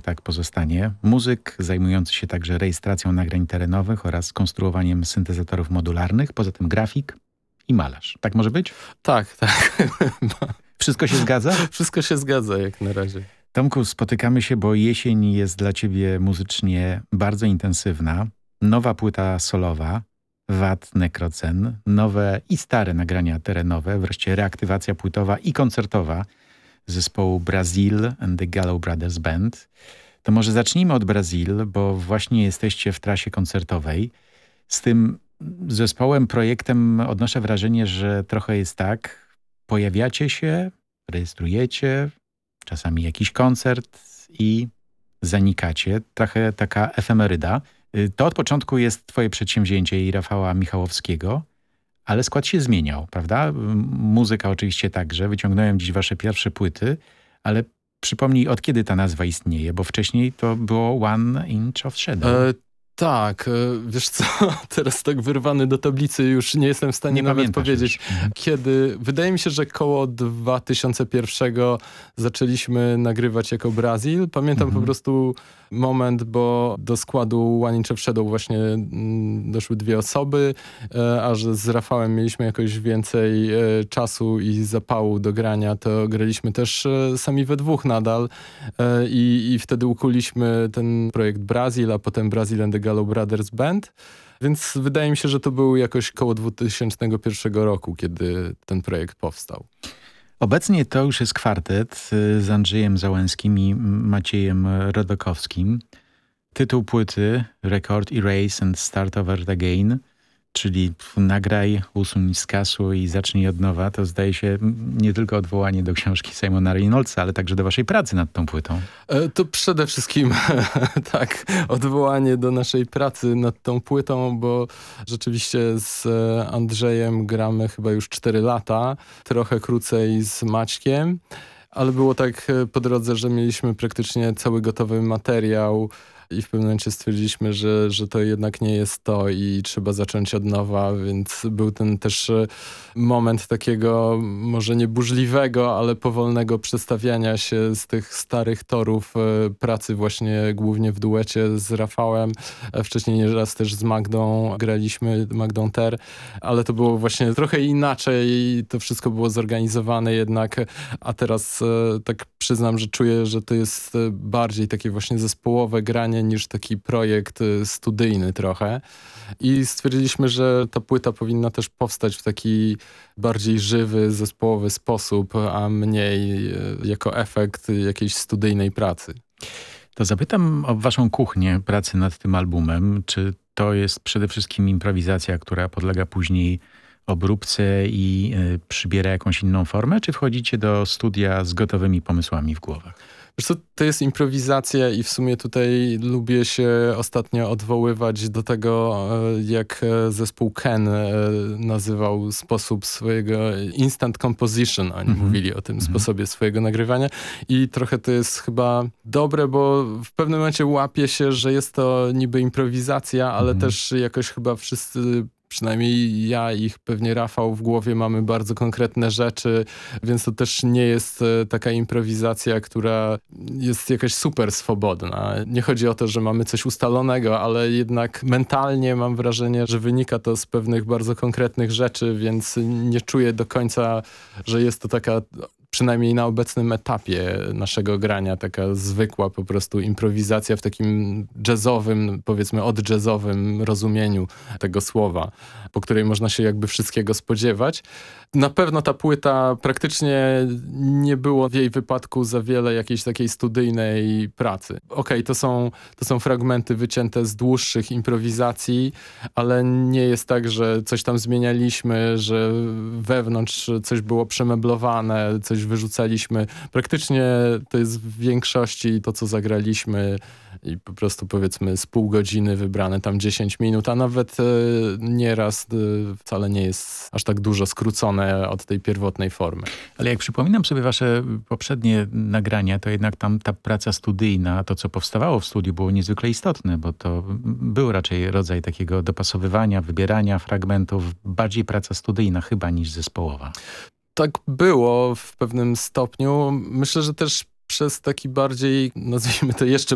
tak pozostanie. Muzyk zajmujący się także rejestracją nagrań terenowych oraz konstruowaniem syntezatorów modularnych, poza tym grafik i malarz. Tak może być? Tak. Wszystko się zgadza? Wszystko się zgadza jak na razie. Tomku, spotykamy się, bo jesień jest dla ciebie muzycznie bardzo intensywna. Nowa płyta solowa, Wat Necrocen, nowe i stare nagrania terenowe, wreszcie reaktywacja płytowa i koncertowa zespołu Brazil and the Gallo Brothers Band. To może zacznijmy od Brazil, bo właśnie jesteście w trasie koncertowej. Z tym zespołem, projektem odnoszę wrażenie, że trochę jest tak, pojawiacie się, rejestrujecie, czasami jakiś koncert i zanikacie. Trochę taka efemeryda. To od początku jest twoje przedsięwzięcie i Rafała Michałowskiego, ale skład się zmieniał, prawda? Muzyka oczywiście także. Wyciągnąłem dziś wasze pierwsze płyty, ale przypomnij, od kiedy ta nazwa istnieje, bo wcześniej to było One Inch of Shadow. Tak, wiesz co, teraz tak wyrwany do tablicy już nie jestem w stanie nawet powiedzieć, kiedy. Wydaje mi się, że koło 2001 zaczęliśmy nagrywać jako Brazil. Pamiętam po prostu moment, bo do składu One Inch of Shadow właśnie doszły 2 osoby, a że z Rafałem mieliśmy jakoś więcej czasu i zapału do grania, to graliśmy też sami we dwóch nadal i wtedy ukuliśmy ten projekt Brazil, a potem Brazil and the Gallo Brothers Band. Więc wydaje mi się, że to był jakoś koło 2001 roku, kiedy ten projekt powstał. Obecnie to już jest kwartet z Andrzejem Załęskim i Maciejem Rodokowskim. Tytuł płyty Record, Erase and Start Over Again, czyli nagraj, usuń, skasuj i zacznij od nowa. To zdaje się nie tylko odwołanie do książki Simona Reynoldsa, ale także do waszej pracy nad tą płytą. To przede wszystkim tak, odwołanie do naszej pracy nad tą płytą, bo rzeczywiście z Andrzejem gramy chyba już 4 lata, trochę krócej z Maćkiem, ale było tak po drodze, że mieliśmy praktycznie cały gotowy materiał i w pewnym momencie stwierdziliśmy, że to jednak nie jest to i trzeba zacząć od nowa, więc był ten też moment takiego może nie burzliwego, ale powolnego przestawiania się z tych starych torów pracy właśnie głównie w duecie z Rafałem. Wcześniej nieraz też z Magdą graliśmy, Magdą Ter, ale to było właśnie trochę inaczej i to wszystko było zorganizowane jednak, a teraz tak przyznam, że czuję, że to jest bardziej takie właśnie zespołowe granie niż taki projekt studyjny trochę. I stwierdziliśmy, że ta płyta powinna też powstać w taki bardziej żywy, zespołowy sposób, a mniej jako efekt jakiejś studyjnej pracy. To zapytam o waszą kuchnię pracy nad tym albumem. Czy to jest przede wszystkim improwizacja, która podlega później obróbce i przybiera jakąś inną formę, czy wchodzicie do studia z gotowymi pomysłami w głowach? Wiesz co, to jest improwizacja i w sumie tutaj lubię się ostatnio odwoływać do tego, jak zespół Ken nazywał sposób swojego instant composition. Oni mówili o tym sposobie swojego nagrywania i trochę to jest chyba dobre, bo w pewnym momencie łapie się, że jest to niby improwizacja, ale też jakoś chyba wszyscy, przynajmniej ja i pewnie Rafał w głowie mamy bardzo konkretne rzeczy, więc to też nie jest taka improwizacja, która jest jakaś super swobodna. Nie chodzi o to, że mamy coś ustalonego, ale jednak mentalnie mam wrażenie, że wynika to z pewnych bardzo konkretnych rzeczy, więc nie czuję do końca, że jest to taka, przynajmniej na obecnym etapie naszego grania, taka zwykła po prostu improwizacja w takim jazzowym, powiedzmy odjazzowym rozumieniu tego słowa, po której można się jakby wszystkiego spodziewać. Na pewno ta płyta praktycznie nie było w jej wypadku za wiele jakiejś takiej studyjnej pracy. Okej, to są fragmenty wycięte z dłuższych improwizacji, ale nie jest tak, że coś tam zmienialiśmy, że wewnątrz coś było przemeblowane, coś wyrzucaliśmy. Praktycznie to jest w większości to, co zagraliśmy i po prostu powiedzmy z pół godziny wybrane tam 10 minut, a nawet nieraz wcale nie jest aż tak dużo skrócone od tej pierwotnej formy. Ale jak przypominam sobie wasze poprzednie nagrania, to jednak tam ta praca studyjna, to co powstawało w studiu było niezwykle istotne, bo to był raczej rodzaj takiego dopasowywania, wybierania fragmentów, bardziej praca studyjna chyba niż zespołowa. Tak było w pewnym stopniu. Myślę, że też przez taki bardziej, nazwijmy to jeszcze